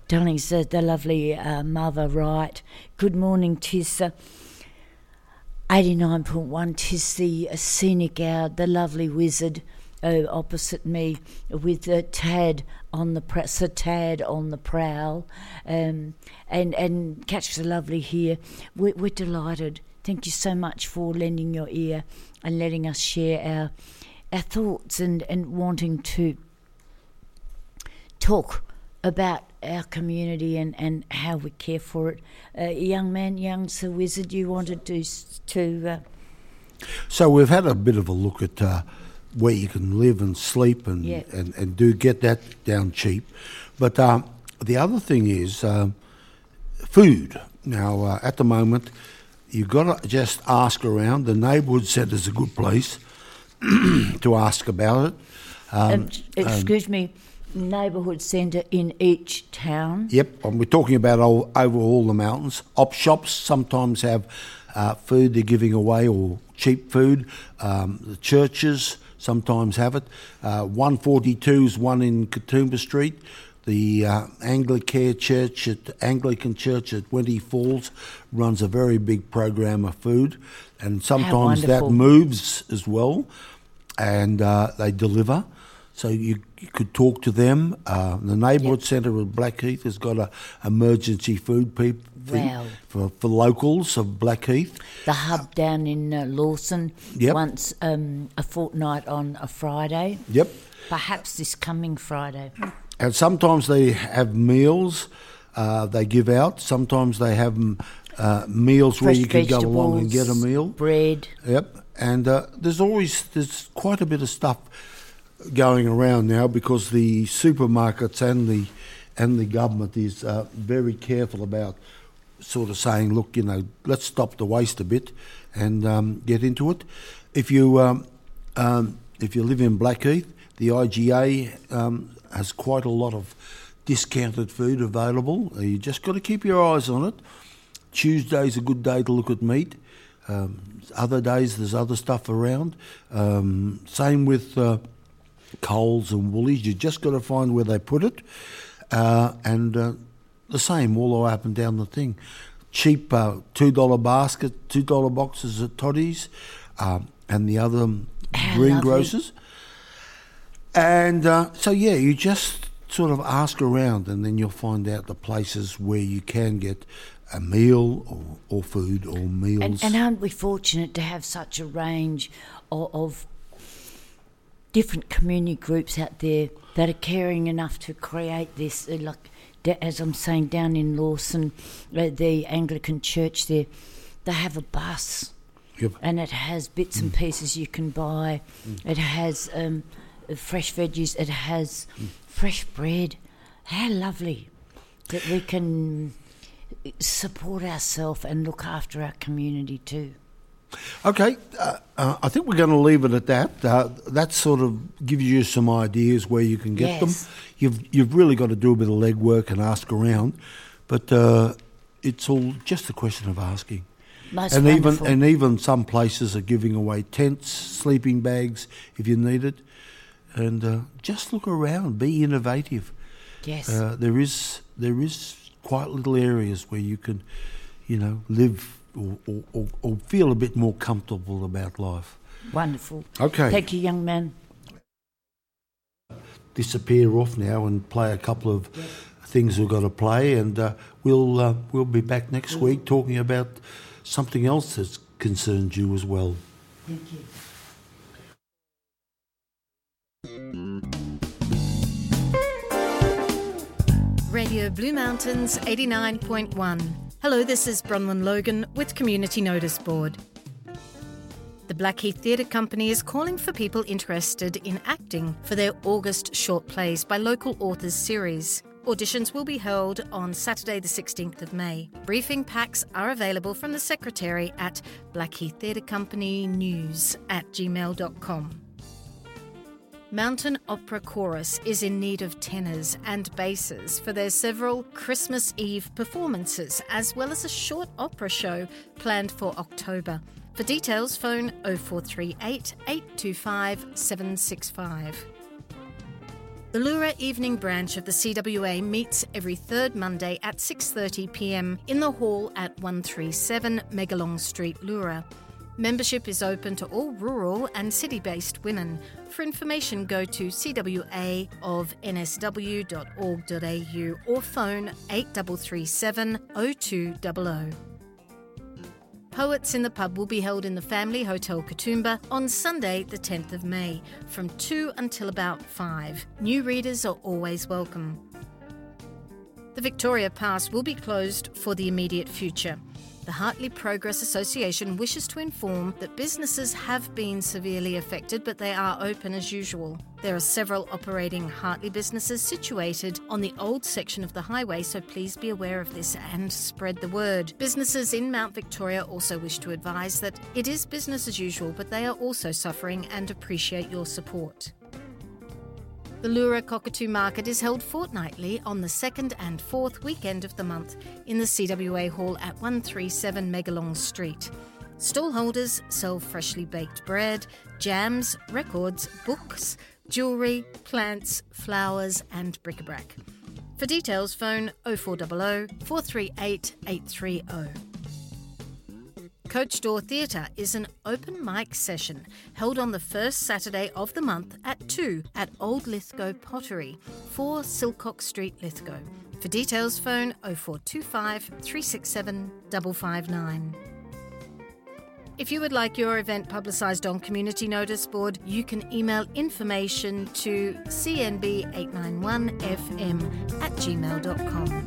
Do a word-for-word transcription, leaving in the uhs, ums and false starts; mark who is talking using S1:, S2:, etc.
S1: Darling, the, the lovely uh, Mother Wright. Good morning, tis uh, eighty-nine point one, tis the uh, scenic hour, the lovely wizard uh, opposite me with uh, Tad on the pr- Sir Tad on the prowl, um, and, and Catch the Lovely here. We're, we're delighted. Thank you so much for lending your ear and letting us share our our thoughts and, and wanting to talk about our community and, and how we care for it. Uh, young man, young Sir Wizard, you wanted to... to uh...
S2: So we've had a bit of a look at uh, where you can live and sleep and,
S1: yeah.
S2: and, and do get that down cheap. But um, the other thing is um, food. Now, uh, at the moment, you've got to just ask around. The neighbourhood centre's a good place to ask about it. Um,
S1: um, excuse um, me. Neighbourhood centre in each town.
S2: Yep, and we're talking about all, over all the mountains. Op shops sometimes have uh, food they're giving away or cheap food. Um, the churches sometimes have it. Uh, one forty-two is one in Katoomba Street. The uh, Anglicare Church at Anglican Church at Wenty Falls runs a very big program of food, and sometimes that moves as well, and uh, they deliver. So you, you could talk to them. Uh, the neighbourhood yep. centre of Blackheath has got a emergency food pe-
S1: wow.
S2: for, for locals of Blackheath.
S1: The hub uh, down in uh, Lawson
S2: yep.
S1: once um, a fortnight on a Friday.
S2: Yep.
S1: Perhaps this coming Friday.
S2: And sometimes they have meals uh, they give out. Sometimes they have uh, meals
S1: Fresh
S2: where you can go along and get a meal.
S1: Bread.
S2: Yep. And uh, there's always there's quite a bit of stuff going around now because the supermarkets and the and the government is uh, very careful about sort of saying, look, you know, let's stop the waste a bit and um, get into it. If you um, um, if you live in Blackheath, the I G A um, has quite a lot of discounted food available. You just got to keep your eyes on it. Tuesday's a good day to look at meat. Um, other days there's other stuff around. Um, same with uh, Coles and Woolies. You just got to find where they put it, uh, and uh, the same all the way up and down the thing. Cheap uh, two dollar basket, two dollar boxes at Toddy's, um, and the other
S1: How
S2: greengrocers. And uh, so yeah, you just sort of ask around, and then you'll find out the places where you can get a meal or, or food or meals.
S1: And, and aren't we fortunate to have such a range of, of different community groups out there that are caring enough to create this, uh, like as I'm saying, down in Lawson, uh, the Anglican Church there, they have a bus,
S2: yep.
S1: and it has bits mm. and pieces you can buy. Mm. It has um, fresh veggies. It has mm. fresh bread. How lovely that we can support ourselves and look after our community too.
S2: Okay, uh, uh, I think we're going to leave it at that. Uh, that sort of gives you some ideas where you can get
S1: yes.
S2: them. You've you've really got to do a bit of legwork and ask around, but uh, it's all just a question of asking.
S1: Most
S2: and
S1: wonderful.
S2: even and even some places are giving away tents, sleeping bags if you need it, and uh, just look around. Be innovative.
S1: Yes,
S2: uh, there is there is quite little areas where you can, you know, live. Or, or, or feel a bit more comfortable about life.
S1: Wonderful.
S2: Okay.
S1: Thank you, young man.
S2: Disappear off now and play a couple of yep. things we've got to play, and uh, we'll uh, we'll be back next mm. week talking about something else that concerns you as well.
S1: Thank
S3: you. Radio Blue Mountains eighty-nine point one. Hello, this is Bronwyn Logan with Community Notice Board. The Blackheath Theatre Company is calling for people interested in acting for their August short plays by local authors series. Auditions will be held on Saturday the sixteenth of May. Briefing packs are available from the secretary at blackheath theatre company news at gmail dot com. Mountain Opera Chorus is in need of tenors and basses for their several Christmas Eve performances, as well as a short opera show planned for October. For details, phone oh four three eight, eight two five, seven six five. The Leura Evening Branch of the C W A meets every third Monday at six thirty p m in the hall at one thirty-seven Megalong Street, Leura. Membership is open to all rural and city-based women. For information, go to c w a of n s w dot org dot a u or phone eight three three seven oh two hundred. Poets in the Pub will be held in the Family Hotel Katoomba on Sunday the tenth of May from two until about five. New readers are always welcome. The Victoria Pass will be closed for the immediate future. The Hartley Progress Association wishes to inform that businesses have been severely affected, but they are open as usual. There are several operating Hartley businesses situated on the old section of the highway, so please be aware of this and spread the word. Businesses in Mount Victoria also wish to advise that it is business as usual, but they are also suffering and appreciate your support. The Leura Cockatoo Market is held fortnightly on the second and fourth weekend of the month in the C W A Hall at one thirty-seven Megalong Street. Stallholders sell freshly baked bread, jams, records, books, jewellery, plants, flowers and bric-a-brac. For details, phone oh four hundred, four three eight, eight three oh. Coach Door Theatre is an open mic session held on the first Saturday of the month at two at Old Lithgow Pottery, four Silcock Street, Lithgow. For details, phone oh four two five, three six seven, five five nine. If you would like your event publicised on Community Notice Board, you can email information to c n b eight nine one f m at gmail dot com.